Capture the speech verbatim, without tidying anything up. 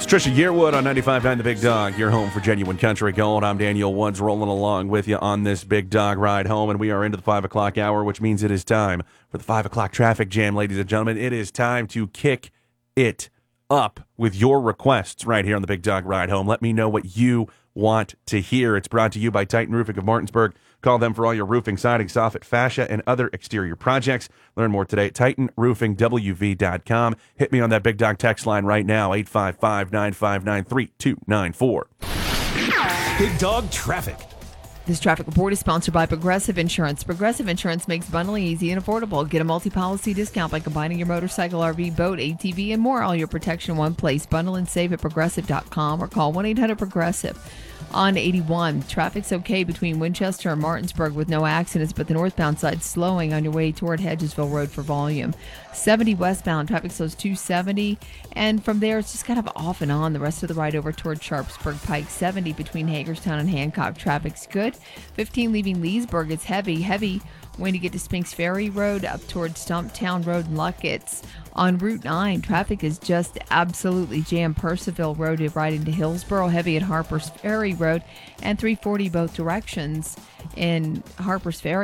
It's Trisha Yearwood on ninety-five point nine The Big Dog, your home for genuine country gold. I'm Daniel Woods, rolling along with you on this Big Dog ride home, and we are into the five o'clock hour, which means it is time for the five o'clock traffic jam, ladies and gentlemen. It is time to kick it up with your requests right here on the Big Dog ride home. Let me know what you want to hear. It's brought to you by Titan Roofing of Martinsburg. Call them for all your roofing, siding, soffit, fascia, and other exterior projects. Learn more today at titan roofing w v dot com. Hit me on that Big Dog text line right now, eight five five, nine five nine, three two nine four. Big Dog Traffic. This traffic report is sponsored by Progressive Insurance. Progressive Insurance makes bundling easy and affordable. Get a multi-policy discount by combining your motorcycle, R V, boat, A T V, and more. All your protection in one place. Bundle and save at progressive dot com or call one eight hundred progressive. On eighty-one, traffic's okay between Winchester and Martinsburg with no accidents, but the northbound side slowing on your way toward Hedgesville Road for volume. seventy westbound, traffic slows two seventy, and from there it's just kind of off and on the rest of the ride over toward Sharpsburg Pike. seventy between Hagerstown and Hancock, traffic's good. fifteen leaving Leesburg, it's heavy, heavy when you get to Spinks Ferry Road up toward Stumptown Road and Luckett's. On Route nine, traffic is just absolutely jammed. Percival Road right into Hillsboro, heavy at Harper's Ferry Road, and three forty both directions in Harper's Ferry.